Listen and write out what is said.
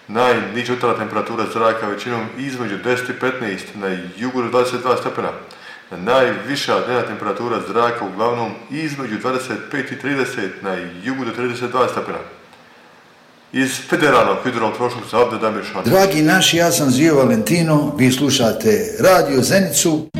Najniža jutarnja temperatura zraka većinom između 10 i 15, na jugu do 22 stepena. Najviša dnevna temperatura zraka uglavnom između 25 i 30, na jugu do 32 stepena. Iz Federalnog hidrometeorološkog zavoda Damir Šarić. Dragi naši, ja sam Zio Valentino, vi slušate Radio Zenicu.